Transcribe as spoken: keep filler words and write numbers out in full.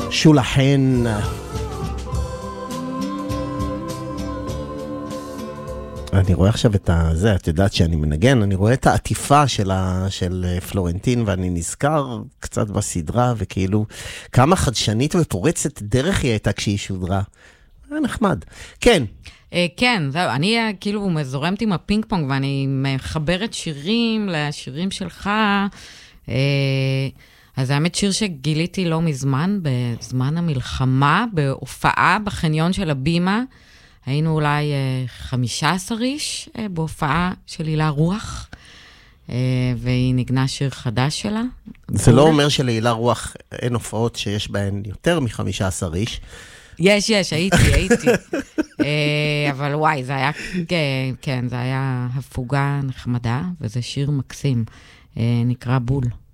שולה חן. אני רואה עכשיו את זה, את יודעת שאני מנגן, אני רואה את העטיפה של, ה, של פלורנטין, ואני נזכר קצת בסדרה, וכאילו כמה חדשנית ופורצת דרך היא הייתה כשהיא שודרה. היה נחמד. כן. כן, זהו, אני כאילו מזורמת עם הפינג פונג, ואני מחברת שירים לשירים שלך. אז האמת שיר שגיליתי לא מזמן, בזמן המלחמה, בהופעה בחניון של הבימה, היינו אולי חמישה עשר איש בהופעה של הילה רוח, והיא נגנה שיר חדש שלה. זה לא אומר שלהילה רוח אין הופעות שיש בהן יותר מחמישה עשר איש. יש, יש, הייתי, הייתי. אבל וואי, זה היה, כן, זה היה הפוגה נחמדה, וזה שיר מקסים, נקרא בול.